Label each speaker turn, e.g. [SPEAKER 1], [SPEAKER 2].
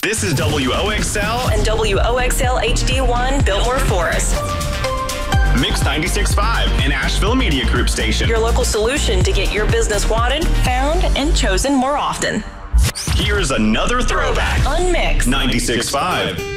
[SPEAKER 1] This is WOXL
[SPEAKER 2] and WOXL HD1 Biltmore Forest.
[SPEAKER 1] Mix 96.5, an Asheville Media Group station.
[SPEAKER 2] Your local solution to get your business wanted, found, and chosen more often.
[SPEAKER 1] Here's another throwback.
[SPEAKER 2] Unmixed
[SPEAKER 1] 96.5.